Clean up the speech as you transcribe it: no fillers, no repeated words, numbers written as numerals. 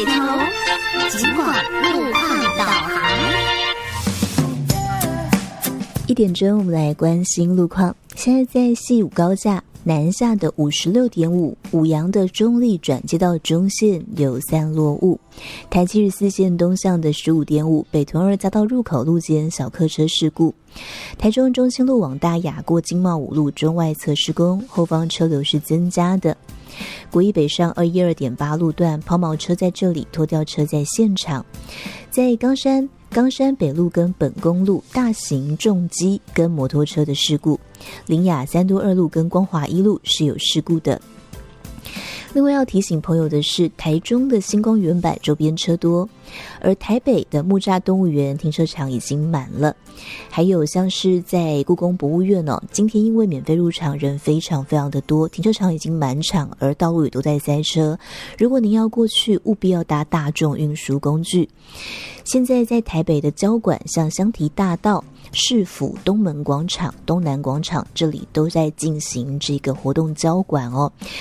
里头，尽管路况导航。 1点钟，我们来关心路况。现在在西武高架南下的56.5，五杨的中立转接到中线有散落雾。台七14线东向的15.5，北屯2匝道入口路间小客车事故。台中中清路往大雅过经贸5路中外侧施工，后方车流是增加的。国一北上212.8路段抛锚车在这里，拖吊车在现场。在冈山北路跟本公路大型重机跟摩托车的事故，林雅3都2路跟光华1路是有事故的。另外要提醒朋友的是，台中的星光原版周边车多，而台北的木栅动物园停车场已经满了。还有像是在故宫博物院今天因为免费入场人非常非常的多，停车场已经满场，而道路也都在塞车。如果您要过去，务必要搭大众运输工具。现在在台北的交馆，像香堤大道、市府东门广场、东南广场，这里都在进行这个活动交馆